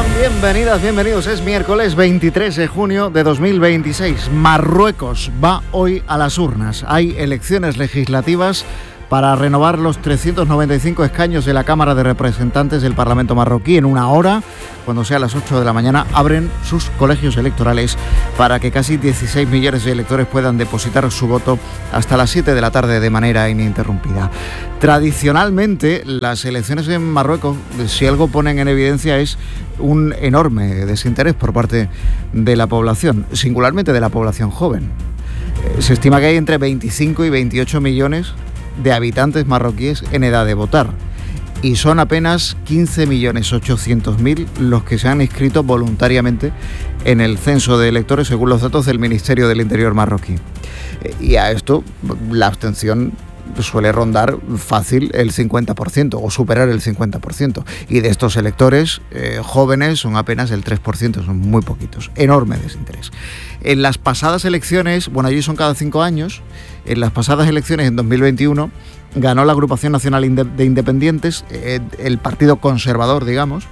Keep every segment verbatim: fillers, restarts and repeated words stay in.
están? Bienvenidas, bienvenidos. Es miércoles veintitrés de junio de dos mil veintiséis. Marruecos va hoy a las urnas. Hay elecciones legislativas para renovar los trescientos noventa y cinco escaños de la Cámara de Representantes del Parlamento marroquí. En una hora, cuando sea las ocho de la mañana, abren sus colegios electorales para que casi dieciséis millones de electores puedan depositar su voto hasta las siete de la tarde de manera ininterrumpida. Tradicionalmente, las elecciones en Marruecos, si algo ponen en evidencia, es un enorme desinterés por parte de la población, singularmente de la población joven. Se estima que hay entre veinticinco y veintiocho millones de habitantes marroquíes en edad de votar, y son apenas quince millones ochocientos mil los que se han inscrito voluntariamente en el censo de electores según los datos del Ministerio del Interior marroquí. Y a esto la abstención suele rondar fácil el cincuenta por ciento o superar el cincuenta por ciento, y de estos electores eh, jóvenes son apenas el tres por ciento, son muy poquitos. Enorme desinterés. En las pasadas elecciones, bueno, allí son cada cinco años, en las pasadas elecciones en dos mil veintiuno ganó la Agrupación Nacional de Independientes, eh, el partido conservador, digamos,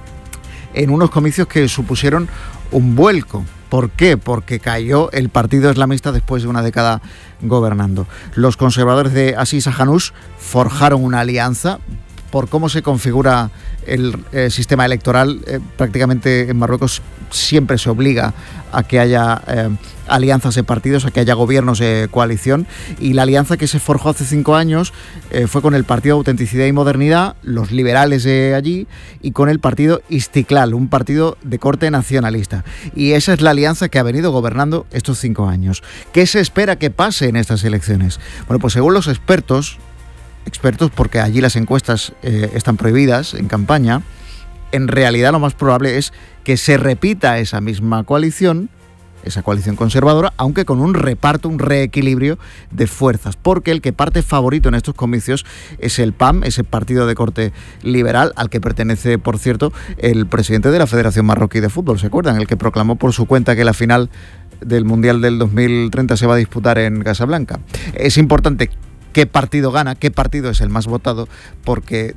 en unos comicios que supusieron un vuelco. ¿Por qué? Porque cayó el partido islamista después de una década gobernando. Los conservadores de Aziz Ahanous forjaron una alianza. Por cómo se configura el eh, sistema electoral, eh, prácticamente en Marruecos siempre se obliga a que haya eh, alianzas de partidos, a que haya gobiernos de coalición, y la alianza que se forjó hace cinco años eh, fue con el Partido Autenticidad y Modernidad, los liberales de allí, y con el Partido Istiklal, un partido de corte nacionalista. Y esa es la alianza que ha venido gobernando estos cinco años. ¿Qué se espera que pase en estas elecciones? Bueno, pues según los expertos, expertos porque allí las encuestas eh, están prohibidas en campaña, en realidad lo más probable es que se repita esa misma coalición, esa coalición conservadora, aunque con un reparto, un reequilibrio de fuerzas, porque el que parte favorito en estos comicios es el P A M, ese partido de corte liberal, al que pertenece, por cierto, el presidente de la Federación Marroquí de Fútbol, ¿se acuerdan? El que proclamó por su cuenta que la final del Mundial del dos mil treinta se va a disputar en Casablanca. Es importante qué partido gana, qué partido es el más votado, porque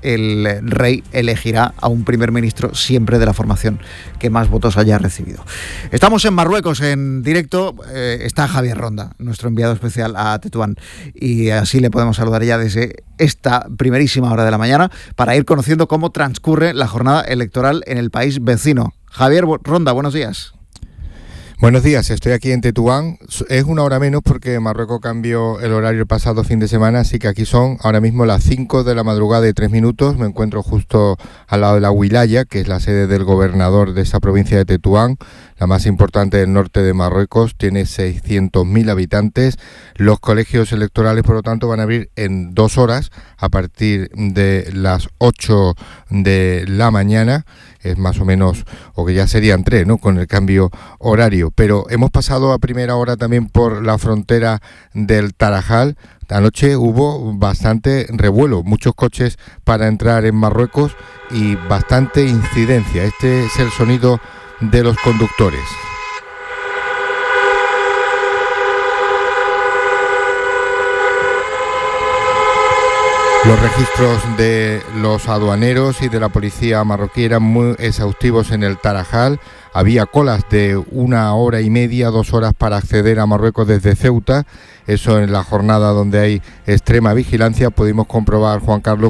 el rey elegirá a un primer ministro siempre de la formación que más votos haya recibido. Estamos en Marruecos en directo, eh, está Javier Ronda, nuestro enviado especial a Tetuán, y así le podemos saludar ya desde esta primerísima hora de la mañana para ir conociendo cómo transcurre la jornada electoral en el país vecino. Javier Ronda, buenos días. Buenos días, estoy aquí en Tetuán. Es una hora menos porque Marruecos cambió el horario el pasado fin de semana, así que aquí son ahora mismo las cinco de la madrugada y tres minutos. Me encuentro justo al lado de la Wilaya, que es la sede del gobernador de esta provincia de Tetuán, la más importante del norte de Marruecos. Tiene seiscientos mil habitantes. Los colegios electorales, por lo tanto, van a abrir en dos horas a partir de las ocho de la mañana. Es más o menos, o que ya serían tres, ¿no?, con el cambio horario. Pero hemos pasado a primera hora también por la frontera del Tarajal. Anoche hubo bastante revuelo, muchos coches para entrar en Marruecos y bastante incidencia. Este es el sonido de los conductores. Los registros de los aduaneros y de la policía marroquí eran muy exhaustivos en el Tarajal. Había colas de una hora y media, dos horas para acceder a Marruecos desde Ceuta. Eso en la jornada donde hay extrema vigilancia. Pudimos comprobar, Juan Carlos,